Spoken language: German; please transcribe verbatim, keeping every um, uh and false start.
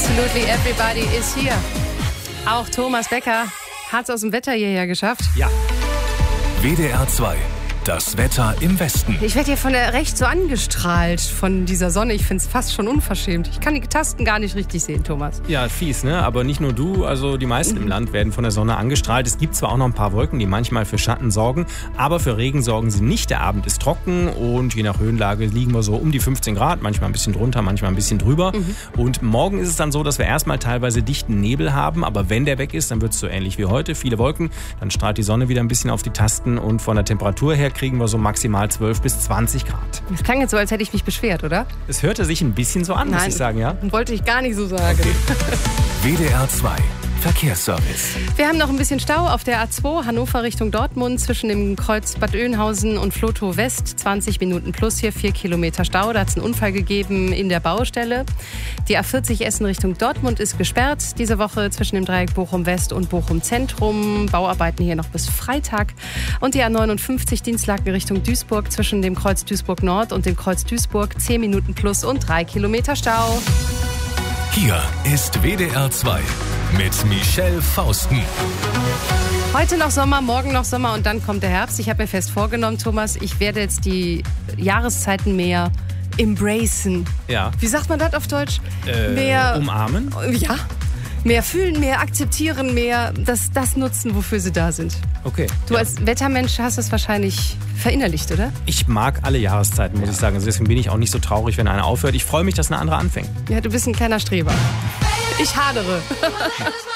Absolutely everybody is here. Auch Thomas Becker hat es aus dem Wetter hierher geschafft. Ja. W D R zwei. Das Wetter im Westen. Ich werde hier von der rechts so angestrahlt von dieser Sonne. Ich finde es fast schon unverschämt. Ich kann die Tasten gar nicht richtig sehen, Thomas. Ja, fies, ne? Aber nicht nur du, also die meisten im Land werden von der Sonne angestrahlt. Es gibt zwar auch noch ein paar Wolken, die manchmal für Schatten sorgen, aber für Regen sorgen sie nicht. Der Abend ist trocken und je nach Höhenlage liegen wir so um die fünfzehn Grad, manchmal ein bisschen drunter, manchmal ein bisschen drüber. Mhm. Und morgen ist es dann so, dass wir erstmal teilweise dichten Nebel haben, aber wenn der weg ist, dann wird es so ähnlich wie heute. Viele Wolken, dann strahlt die Sonne wieder ein bisschen auf die Tasten und von der Temperatur her kriegen wir so maximal zwölf bis zwanzig Grad. Das klang jetzt so, als hätte ich mich beschwert, oder? Es hörte sich ein bisschen so an, Nein, muss ich sagen, ja? Wollte ich gar nicht so sagen. Okay. W D R zwei Verkehrsservice. Wir haben noch ein bisschen Stau auf der A zwei Hannover Richtung Dortmund zwischen dem Kreuz Bad Oeynhausen und Flotow West. zwanzig Minuten plus hier, vier Kilometer Stau. Da hat es einen Unfall gegeben in der Baustelle. Die A vierzig Essen Richtung Dortmund ist gesperrt. Diese Woche zwischen dem Dreieck Bochum West und Bochum Zentrum. Bauarbeiten hier noch bis Freitag. Und die A neunundfünfzig Dienstlaken Richtung Duisburg zwischen dem Kreuz Duisburg Nord und dem Kreuz Duisburg. zehn Minuten plus und drei Kilometer Stau. Hier ist W D R zwei mit Michelle Fausten. Heute noch Sommer, morgen noch Sommer und dann kommt der Herbst. Ich habe mir fest vorgenommen, Thomas, ich werde jetzt die Jahreszeiten mehr embracen. Ja. Wie sagt man das auf Deutsch? Äh, mehr umarmen? Ja. Mehr fühlen, mehr akzeptieren, mehr das, das nutzen, wofür sie da sind. Okay. Du ja. als Wettermensch hast das wahrscheinlich verinnerlicht, oder? Ich mag alle Jahreszeiten, muss ich sagen. Also deswegen bin ich auch nicht so traurig, wenn eine aufhört. Ich freue mich, dass eine andere anfängt. Ja, du bist ein kleiner Streber. Ich hadere.